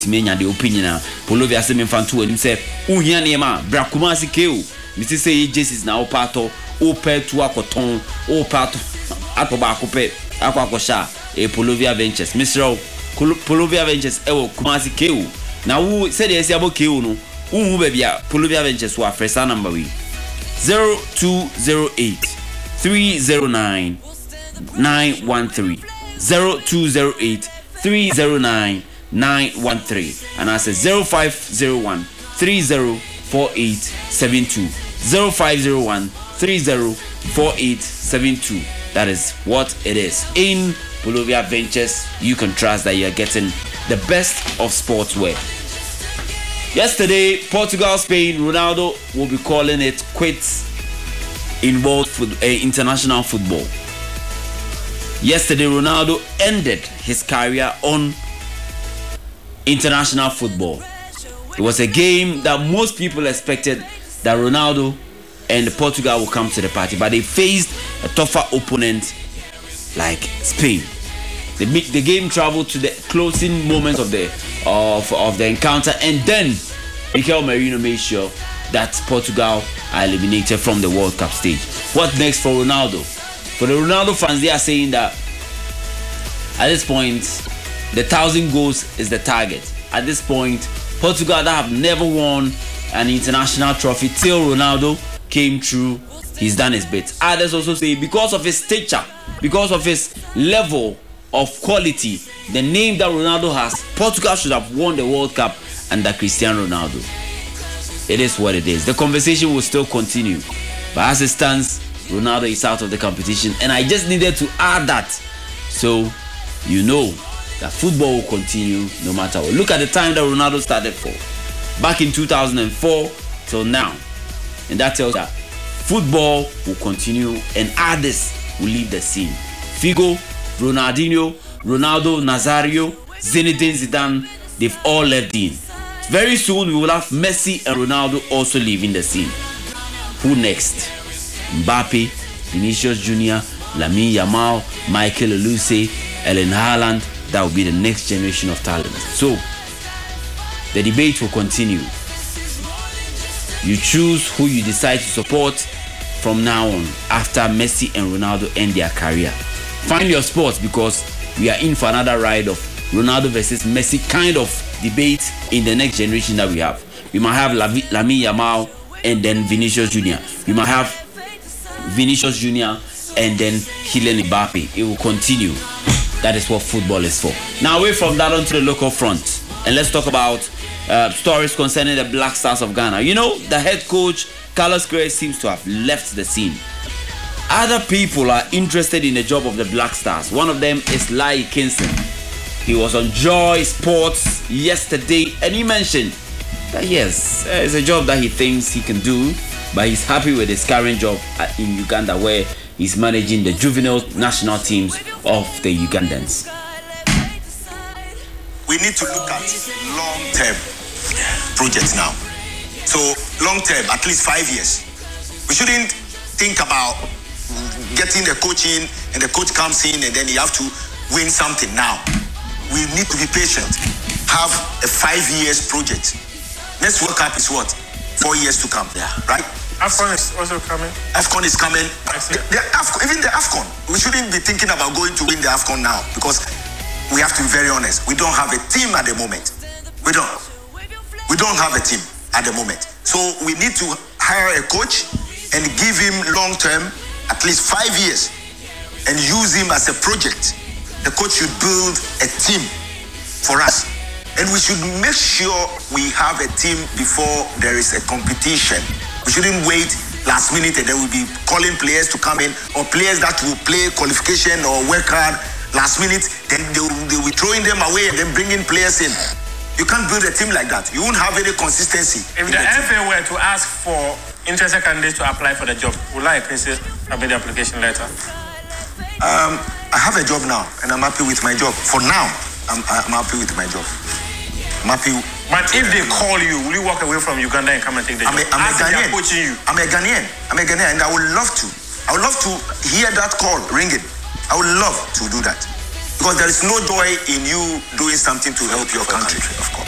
menya the opinion Polovia se me fantu and say uhia niema bra Kumasi keu Mr. say Jesus na opato ope to akoton opato atoba akope akwakosha Polovia Ventures Mr. Polovia Ventures ewo Kumasi keu na who said yes abo keu no who bebia Polovia Ventures wa fresa number we 0208 309 913 0208 309 913 and I say 0501 304872 0501 304872. That is what it is. In Polovia Ventures, you can trust that you're getting the best of sportswear. Yesterday, Portugal, Spain, Ronaldo will be calling it quits in world international football. Yesterday, Ronaldo ended his career on international football. It was a game that most people expected that Ronaldo and Portugal will come to the party, but they faced a tougher opponent like Spain. The game traveled to the closing moments of the encounter, and then Mikel Merino made sure that Portugal are eliminated from the World Cup stage. What next for Ronaldo? For the Ronaldo fans, they are saying that at this point, the 1,000 goals is the target. At this point, Portugal that have never won an international trophy till Ronaldo came through, he's done his bit. Others also say because of his stature, because of his level of quality, the name that Ronaldo has, Portugal should have won the World Cup under Cristiano Ronaldo. It is what it is. The conversation will still continue. But as it stands, Ronaldo is out of the competition. And I just needed to add that. So, you know that football will continue no matter what. Look at the time that Ronaldo started for. Back in 2004 till now. And that tells that football will continue and others will leave the scene. Figo, Ronaldinho, Ronaldo, Nazario, Zinedine Zidane, they've all left in. Very soon we will have Messi and Ronaldo also leaving the scene. Who next? Mbappe, Vinicius Jr., Lamine Yamal, Michael Olise, Erling Haaland. That will be the next generation of talent. So, the debate will continue. You choose who you decide to support from now on after Messi and Ronaldo end their career. Find your sports because we are in for another ride of Ronaldo versus Messi kind of debate in the next generation that we have. We might have Lamine Yamal and then Vinicius Jr. We might have Vinicius Jr. and then Kylian Mbappe. It will continue. That is what football is for. Now away from that onto the local front. And let's talk about stories concerning the Black Stars of Ghana. You know, the head coach, Carlos Queiroz, seems to have left the scene. Other people are interested in the job of the Black Stars. One of them is Lai Kingston. He was on Joy Sports yesterday and he mentioned that yes, it's a job that he thinks he can do, but he's happy with his current job in Uganda where he's managing the juvenile national teams of the Ugandans. We need to look at long-term projects now. So long-term, at least 5 years. We shouldn't think about getting the coach in and the coach comes in and then you have to win something now. We need to be patient. Have a 5 years project. Next World Cup is what? 4 years to come. Yeah. Right? AFCON is also coming. AFCON is coming. Even the AFCON. We shouldn't be thinking about going to win the AFCON now because we have to be very honest. We don't have a team at the moment. We don't have a team at the moment. So we need to hire a coach and give him long term, at least 5 years, and use him as a project. The coach should build a team for us. And we should make sure we have a team before there is a competition. We shouldn't wait last minute and then we'll be calling players to come in or players that will play qualification or work hard last minute, then they will be throwing them away and then bringing players in. You can't build a team like that. You won't have any consistency. If the FA were to ask for interested candidates to apply for the job, would I submit the application letter? I have a job now and I'm happy with my job. For now, I'm happy with my job. I'm happy. But if they call you, will you walk away from Uganda and come and take the job? I'm a Ghanaian. You. I'm a Ghanaian and I would love to. I would love to hear that call ringing. I would love to do that. Because there is no joy in you doing something to help your country. Of course.